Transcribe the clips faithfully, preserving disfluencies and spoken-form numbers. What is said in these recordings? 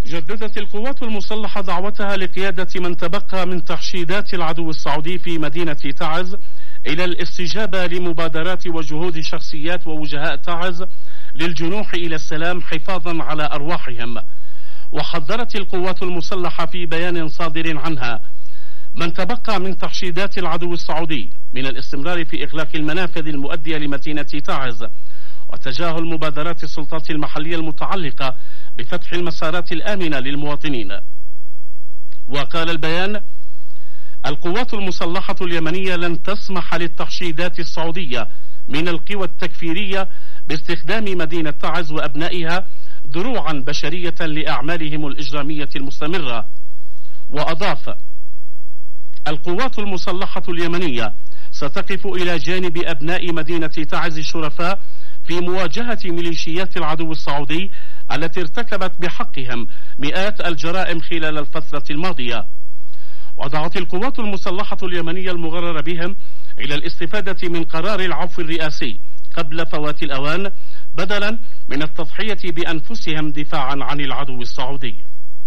جددت القوات المسلحة دعوتها لقيادة من تبقى من تحشيدات العدو السعودي في مدينة تعز إلى الاستجابة لمبادرات وجهود شخصيات ووجهاء تعز للجنوح إلى السلام حفاظا على أرواحهم. وحذرت القوات المسلحة في بيان صادر عنها من تبقى من تحشيدات العدو السعودي من الاستمرار في إغلاق المنافذ المؤدية لمدينة تعز وتجاهل مبادرات السلطات المحلية المتعلقة بفتح المسارات الآمنة للمواطنين. وقال البيان: القوات المسلحة اليمنية لن تسمح للتحشيدات السعودية من القوى التكفيرية باستخدام مدينة تعز وأبنائها دروعا بشرية لأعمالهم الإجرامية المستمرة. وأضاف: القوات المسلحة اليمنية ستقف إلى جانب أبناء مدينة تعز الشرفاء في مواجهة ميليشيات العدو السعودي التي ارتكبت بحقهم مئات الجرائم خلال الفترة الماضية. ودعت القوات المسلحة اليمنية المغرر بهم إلى الاستفادة من قرار العفو الرئاسي قبل فوات الأوان بدلا من التضحية بأنفسهم دفاعا عن العدو السعودي.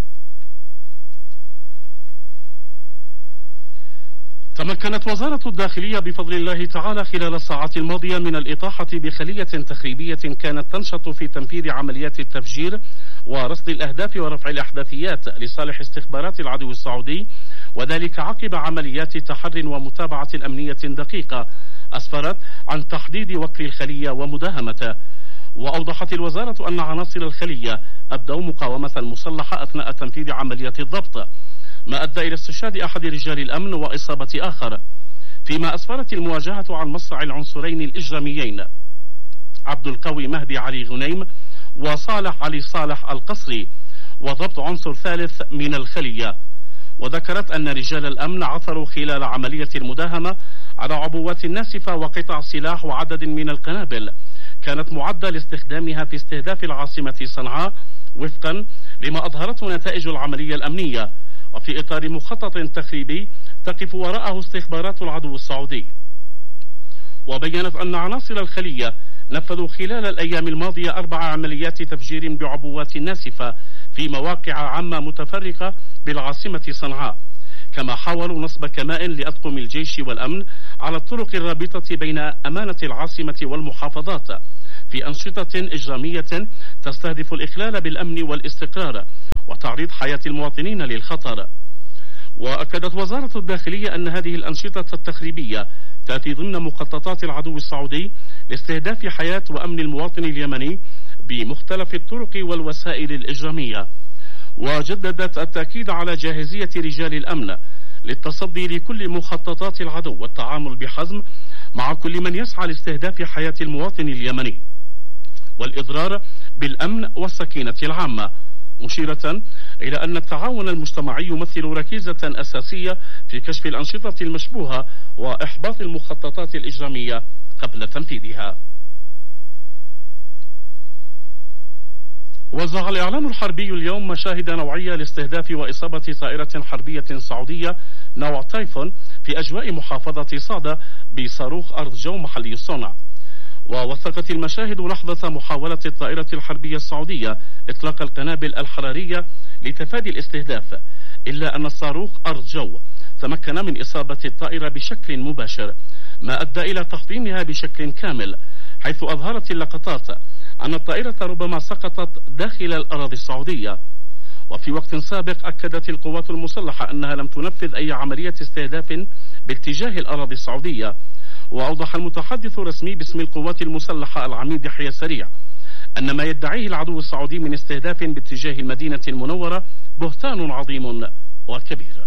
تمكنت وزارة الداخلية بفضل الله تعالى خلال الساعات الماضية من الإطاحة بخلية تخريبية كانت تنشط في تنفيذ عمليات التفجير ورصد الأهداف ورفع الأحداثيات لصالح استخبارات العدو السعودي، وذلك عقب عمليات تحر ومتابعة أمنية دقيقة أسفرت عن تحديد وكر الخلية ومداهمته. وأوضحت الوزارة أن عناصر الخلية أبدوا مقاومة مسلحة أثناء تنفيذ عملية الضبط، ما أدى إلى استشهاد أحد رجال الأمن وإصابة آخر، فيما أسفرت المواجهة عن مصرع العنصرين الإجراميين عبد القوي مهدي علي غنيم وصالح علي صالح القصري وضبط عنصر ثالث من الخلية. وذكرت أن رجال الأمن عثروا خلال عملية المداهمة على عبوات ناسفة وقطع سلاح وعدد من القنابل كانت معدة لاستخدامها في استهداف العاصمة صنعاء وفقا لما أظهرته نتائج العملية الأمنية، وفي إطار مخطط تخريبي تقف وراءه استخبارات العدو السعودي. وبينت أن عناصر الخلية نفذوا خلال الأيام الماضية أربع عمليات تفجير بعبوات ناسفة في مواقع عامة متفرقة بالعاصمة صنعاء، كما حاولوا نصب كمائن لأطقم الجيش والأمن على الطرق الرابطة بين أمانة العاصمة والمحافظات في أنشطة إجرامية تستهدف الإخلال بالأمن والاستقرار وتعريض حياة المواطنين للخطر. وأكدت وزارة الداخلية أن هذه الأنشطة التخريبية تأتي ضمن مخططات العدو السعودي لاستهداف حياة وأمن المواطن اليمني بمختلف الطرق والوسائل الإجرامية. وجددت التأكيد على جاهزية رجال الأمن للتصدي لكل مخططات العدو والتعامل بحزم مع كل من يسعى لاستهداف حياة المواطن اليمني والإضرار بالأمن والسكينة العامة، مشيرة إلى أن التعاون المجتمعي يمثل ركيزة أساسية في كشف الأنشطة المشبوهة وإحباط المخططات الإجرامية قبل تنفيذها. وزع الإعلام الحربي اليوم مشاهد نوعية لاستهداف وإصابة طائرة حربية سعودية نوع تايفون في أجواء محافظة صعدة بصاروخ أرض جو محلي الصنع. ووثقت المشاهد لحظة محاولة الطائرة الحربية السعودية إطلاق القنابل الحرارية لتفادي الاستهداف، إلا أن الصاروخ أرض جو تمكن من إصابة الطائرة بشكل مباشر، ما أدى إلى تحطيمها بشكل كامل، حيث أظهرت اللقطات أن الطائرة ربما سقطت داخل الأراضي السعودية. وفي وقت سابق أكدت القوات المسلحة أنها لم تنفذ أي عملية استهداف باتجاه الأراضي السعودية. وأوضح المتحدث الرسمي باسم القوات المسلحة العميد يحيى سريع أن ما يدعيه العدو السعودي من استهداف باتجاه المدينة المنورة بهتان عظيم وكبير.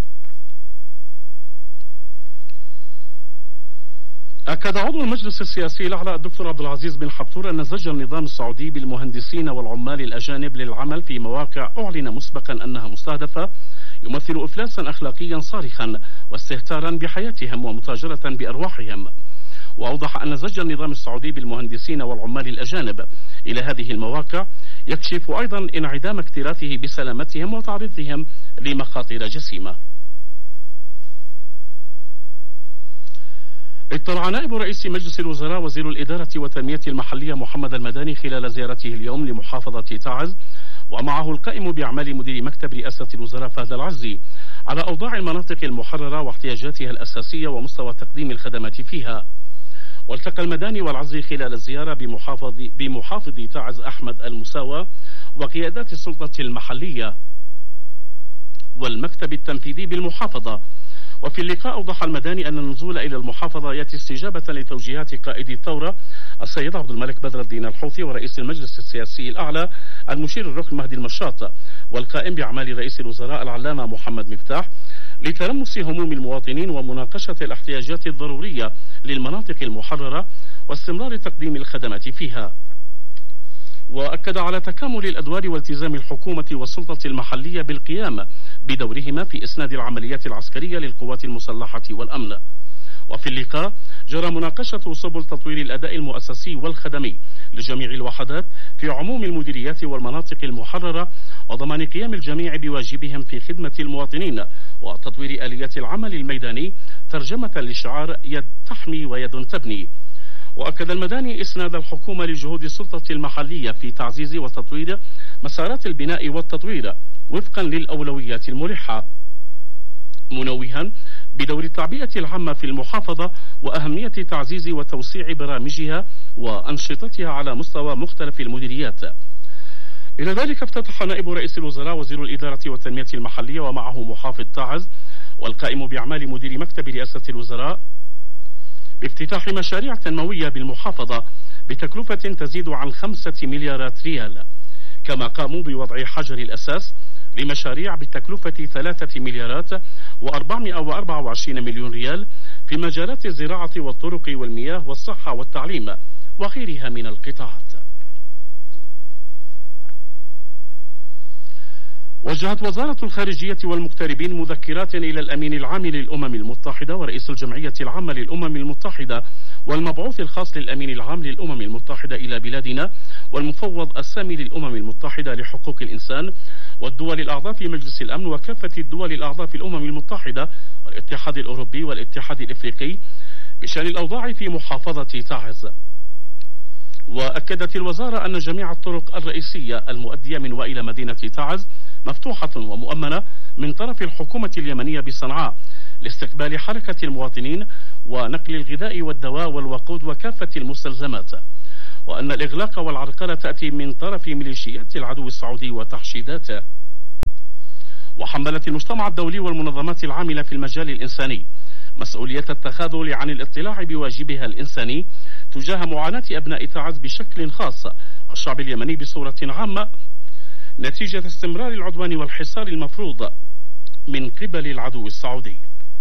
أكد عضو المجلس السياسي الأعلى الدكتور عبد العزيز بن حبتور أن زج النظام السعودي بالمهندسين والعمال الأجانب للعمل في مواقع أعلن مسبقا أنها مستهدفة يمثل إفلاسا أخلاقيا صارخا واستهتارا بحياتهم ومتاجرة بأرواحهم. وأوضح أن زج النظام السعودي بالمهندسين والعمال الأجانب إلى هذه المواقع يكشف أيضا انعدام اكتراثه بسلامتهم وتعريضهم لمخاطر جسيمة. اطلع نائب رئيس مجلس الوزراء وزير الإدارة والتنمية المحلية محمد المداني خلال زيارته اليوم لمحافظة تعز ومعه القائم بأعمال مدير مكتب رئاسة الوزراء فهد العزي على أوضاع المناطق المحررة واحتياجاتها الأساسية ومستوى تقديم الخدمات فيها. والتقى المداني والعزي خلال الزيارة بمحافظ بمحافظ تعز أحمد المساوى وقيادات السلطة المحلية والمكتب التنفيذي بالمحافظة. وفي اللقاء أوضح المداني أن النزول إلى المحافظة يأتي استجابة لتوجيهات قائد الثورة السيد عبد الملك بدر الدين الحوثي ورئيس المجلس السياسي الأعلى المشير الركن مهدي المشاط والقائم بأعمال رئيس الوزراء العلامة محمد مفتاح لتلمس هموم المواطنين ومناقشة الاحتياجات الضرورية للمناطق المحررة واستمرار تقديم الخدمات فيها. وأكد على تكامل الأدوار والتزام الحكومة والسلطة المحلية بالقيام بدورهما في إسناد العمليات العسكرية للقوات المسلحة والأمن. وفي اللقاء جرى مناقشة سبل تطوير الأداء المؤسسي والخدمي لجميع الوحدات في عموم المديريات والمناطق المحررة وضمان قيام الجميع بواجبهم في خدمة المواطنين وتطوير آليات العمل الميداني ترجمة لشعار يد تحمي ويد تبني. وأكد المداني إسناد الحكومة لجهود السلطة المحلية في تعزيز وتطوير مسارات البناء والتطوير وفقا للأولويات الملحة، منوها بدور التعبئة العامة في المحافظة وأهمية تعزيز وتوسيع برامجها وأنشطتها على مستوى مختلف المديريات. إلى ذلك افتتح نائب رئيس الوزراء وزير الإدارة والتنمية المحلية ومعه محافظ تعز والقائم بأعمال مدير مكتب رئاسة الوزراء بافتتاح مشاريع تنموية بالمحافظة بتكلفة تزيد عن خمسة مليارات ريال، كما قاموا بوضع حجر الأساس لمشاريع بتكلفة ثلاثة مليارات وأربعمائة وأربعة وعشرين مليون ريال في مجالات الزراعة والطرق والمياه والصحة والتعليم وغيرها من القطاعات. وجهت وزارة الخارجية والمغتربين مذكرات إلى الأمين العام للأمم المتحدة ورئيس الجمعية العامة للأمم المتحدة والمبعوث الخاص للأمين العام للأمم المتحدة إلى بلادنا والمفوض السامي للأمم المتحدة لحقوق الإنسان والدول الأعضاء في مجلس الأمن وكافة الدول الأعضاء في الأمم المتحدة والاتحاد الأوروبي والاتحاد الإفريقي بشأن الأوضاع في محافظة تعز. وأكدت الوزارة أن جميع الطرق الرئيسية المؤدية من وإلى مدينة تعز مفتوحة ومؤمنة من طرف الحكومة اليمنية بصنعاء لاستقبال حركة المواطنين ونقل الغذاء والدواء والوقود وكافة المستلزمات، وأن الإغلاق والعرقلة تأتي من طرف ميليشيات العدو السعودي وتحشيداته. وحملت المجتمع الدولي والمنظمات العاملة في المجال الإنساني مسؤولية التخاذل عن الاطلاع بواجبها الإنساني تجاه معاناة أبناء تعز بشكل خاص الشعب اليمني بصورة عامة نتيجة استمرار العدوان والحصار المفروض من قبل العدو السعودي.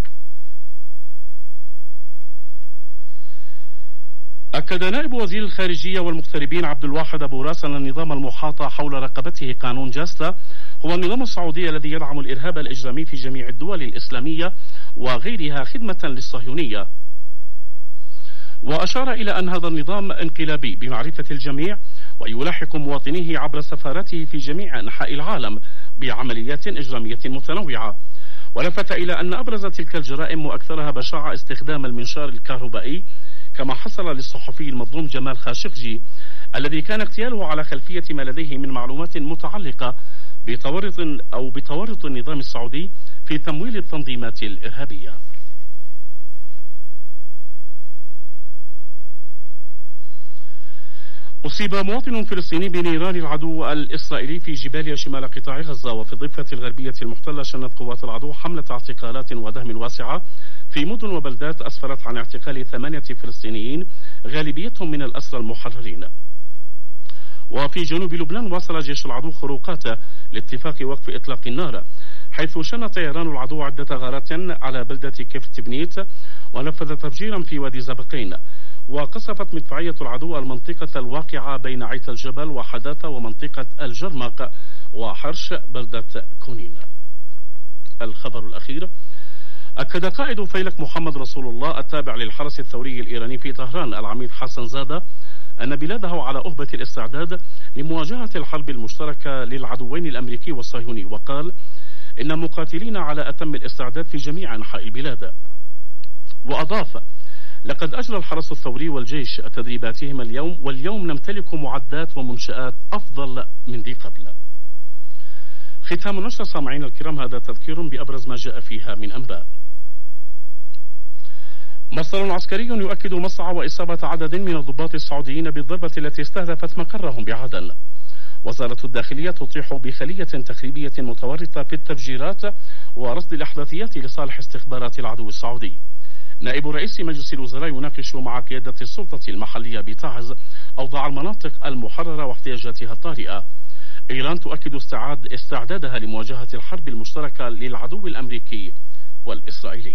أكد نائب وزير الخارجية والمغتربين عبد الواحد أبو راس أن النظام المحاط حول رقبته قانون جاستا هو النظام السعودي الذي يدعم الإرهاب الإجرامي في جميع الدول الإسلامية وغيرها خدمة للصهيونية. وأشار إلى أن هذا النظام انقلابي بمعرفة الجميع ويلاحق مواطنيه عبر سفاراته في جميع أنحاء العالم بعمليات إجرامية متنوعة. ولفت إلى أن أبرز تلك الجرائم وأكثرها بشاعة استخدام المنشار الكهربائي، كما حصل للصحفي المظلوم جمال خاشقجي الذي كان اغتياله على خلفية ما لديه من معلومات متعلقة بتورط أو بتورط النظام السعودي في تمويل التنظيمات الإرهابية. أصيب مواطن فلسطيني بنيران العدو الإسرائيلي في جباليا شمال قطاع غزة، وفي الضفة الغربية المحتلة شنت قوات العدو حملة اعتقالات ودهم واسعة في مدن وبلدات أسفرت عن اعتقال ثمانية فلسطينيين غالبيتهم من الأسرى المحررين. وفي جنوب لبنان واصل جيش العدو خروقاته لاتفاق وقف إطلاق النار، حيث شن طيران العدو عدة غارات على بلدة كفت بنيت ونفذ تفجيرا في وادي زبقين. وقصفت مدفعية العدو المنطقة الواقعة بين عيت الجبل وحداثة ومنطقة الجرمق وحرش بلدة كونين. الخبر الأخير: أكد قائد فيلق محمد رسول الله التابع للحرس الثوري الإيراني في طهران العميد حسن زادة أن بلاده على أهبة الاستعداد لمواجهة الحرب المشتركة للعدوين الأمريكي والصهيوني، وقال إن مقاتلين على أتم الاستعداد في جميع أنحاء البلاد. وأضاف: لقد أجرى الحرس الثوري والجيش تدريباتهما اليوم، واليوم نمتلك معدات ومنشآت أفضل من ذي قبل. ختام النشرة سامعين الكرام هذا تذكير بأبرز ما جاء فيها من أنباء. مصدر عسكري يؤكد مصرع وإصابة عدد من الضباط السعوديين بالضربة التي استهدفت مقرهم بعدن. وزارة الداخلية تطيح بخلية تخريبية متورطة في التفجيرات ورصد الأحداثيات لصالح استخبارات العدو السعودي. نائب رئيس مجلس الوزراء يناقش مع قيادة السلطة المحلية بتعز أوضاع المناطق المحررة واحتياجاتها الطارئة. إيران تؤكد استعداد استعدادها لمواجهة الحرب المشتركة للعدو الأمريكي والإسرائيلي.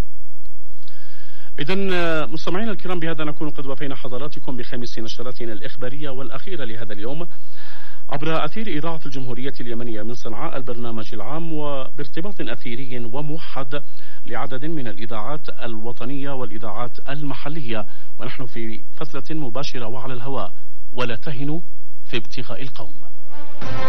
إذن مستمعينا الكرام بهذا نكون قد وفينا حضراتكم بخامس نشراتنا الإخبارية والأخيرة لهذا اليوم عبر أثير إذاعة الجمهورية اليمنية من صنعاء البرنامج العام وبارتباط أثيري وموحد لعدد من الإذاعات الوطنية والإذاعات المحلية، ونحن في فترة مباشرة وعلى الهواء، ولا تهنوا في ابتغاء القوم.